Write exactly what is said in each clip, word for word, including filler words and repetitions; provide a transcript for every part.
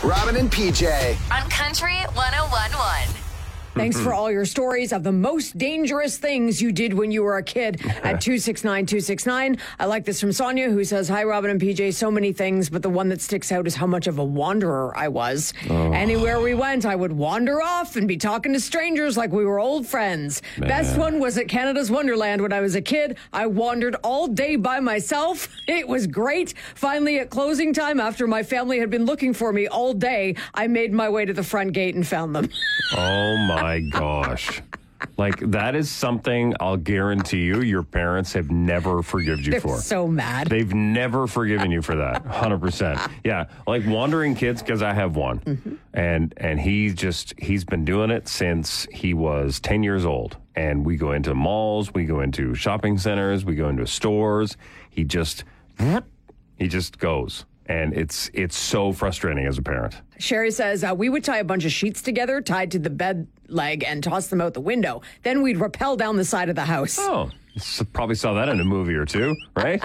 Robin and P J. On Country one oh one point one. Thanks for all your stories of the most dangerous things you did when you were a kid at two six nine two six nine. I like this from Sonia, who says, hi, Robin and P J, so many things, but the one that sticks out is how much of a wanderer I was. Oh. Anywhere we went, I would wander off and be talking to strangers like we were old friends. Man. Best one was at Canada's Wonderland when I was a kid. I wandered all day by myself. It was great. Finally, at closing time, after my family had been looking for me all day, I made my way to the front gate and found them. Oh, my. My gosh. Like, that is something I'll guarantee you your parents have never forgiven you They're for. So mad. They've never forgiven you for that. one hundred percent. Yeah. Like wandering kids, because I have one. Mm-hmm. And and he just, he's been doing it since he was ten years old. And we go into malls, we go into shopping centers, we go into stores. He just, he just goes. And it's it's so frustrating as a parent. Sherry says, uh, we would tie a bunch of sheets together, tied to the bed leg, and toss them out the window. Then we'd rappel down the side of the house. Oh, you probably saw that in a movie or two, right?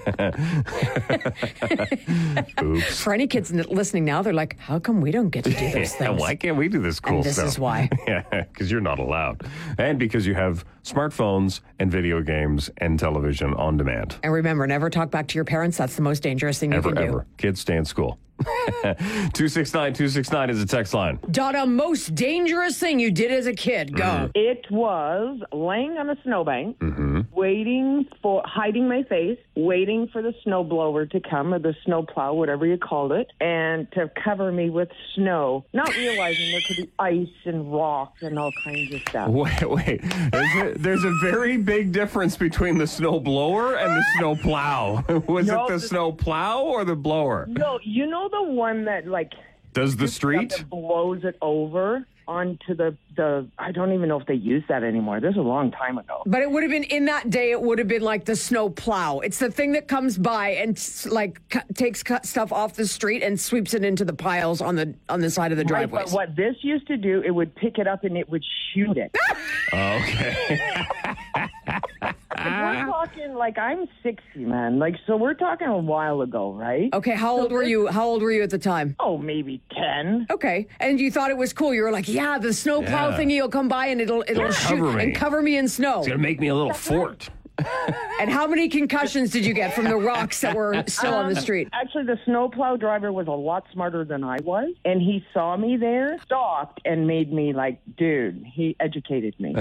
Oops. For any kids listening now, they're like, how come we don't get to do those things? Why can't we do this cool and this stuff? This is why. Yeah, because you're not allowed. And because you have smartphones and video games and television on demand. And remember, never talk back to your parents. That's the most dangerous thing you ever, can do. Ever. Kids stay in school. two six nine two six nine is a text line. Donna, most dangerous thing you did as a kid. Go. Mm. It was laying on a snowbank, mm-hmm. waiting for, hiding my face, waiting for the snowblower to come, or the snowplow, whatever you called it, and to cover me with snow, not realizing there could be ice and rocks and all kinds of stuff. Wait, wait. There's a, there's a very big difference between the snowblower and the snowplow. Was no, it the, the snowplow or the blower? No, you know the one that, like... Does the street? That blows it over onto the, the... I don't even know if they use that anymore. This was a long time ago. But it would have been, in that day, it would have been like the snow plow. It's the thing that comes by and, like, cu- takes cut stuff off the street and sweeps it into the piles on the on the side of the Right, driveways. but what this used to do, it would pick it up and it would shoot it. Okay. We're talking, like, I'm sixty, man. Like, so we're talking a while ago, right? Okay, how old so were this, you? How old were you at the time? Oh, maybe ten. Okay, and you thought it was cool. You were like, yeah, the snow plow Yeah. thingy will come by and it'll it'll Yeah. shoot Cover me. and cover me in snow. It's going to make me a little fort. And how many concussions did you get from the rocks that were still on the street? Actually, the snowplow driver was a lot smarter than I was, and he saw me there, stopped, and made me like, dude, he educated me.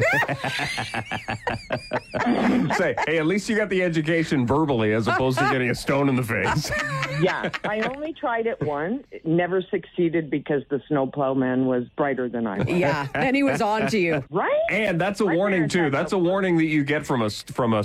Say, hey, at least you got the education verbally as opposed to getting a stone in the face. Yeah, I only tried it once. It never succeeded because the snowplow man was brighter than I was. Yeah, and he was on to you. Right? And that's a My warning, parents too. had That's no a warning that you get from a, from a